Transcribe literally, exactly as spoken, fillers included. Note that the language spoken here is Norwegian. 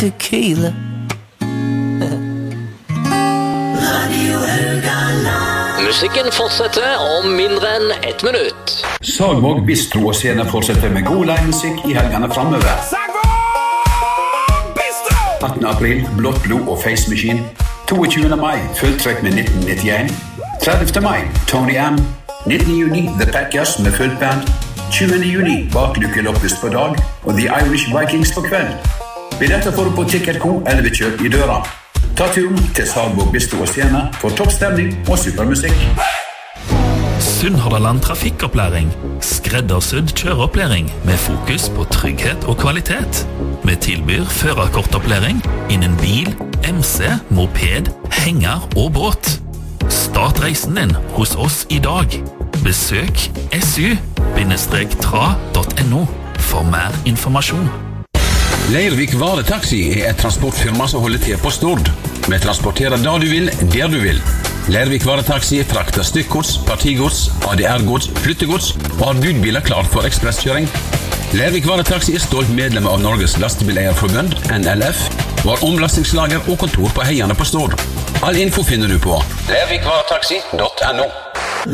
tequila. Musikken fortsetter om mindre enn ett minutt. Sagvåg Bistro og Scene fortsetter med god livemusikk I helgene fremover. attende april, Blått blod og Face Machine. tjueto mai, fulltrekk med nitten nittien. tredivte mai, Tony M. nittende juni, The Packers med fullt band. tjuende juni, Baklukke Loppes på dag og The Irish Vikings på kveld. Billetter får du på Ticket Co eller ved kjøp I døra. Ta turen til Sagvåg Bistro og Scene for toppstemning og supermusikk. Sunnhordland trafikkopplæring. Skreddersydd kjøreopplæring med fokus på trygghet og kvalitet. Vi tilbyr førerkortopplæring innen bil, M C, moped, henger og båt. Start reisen din hos oss I dag. Besøk S U tra punktum no for mer informasjon. Leirvik Varetaxi er et transportfirma som holder til på Stord. Vi transporterer da du vil, der du vil. Leirvik Varetaxi frakter stykkgods, partigods, A D R-gods, flyttegods og har budbiler klart for ekspresskjøring. Leirvik Varetaxi er stolt medlem av Norges Lastebileierforbund, N L F, og har omlastingslager og kontor på Heiane på Stord. All info finner du på leirvik varetaxi punktum no.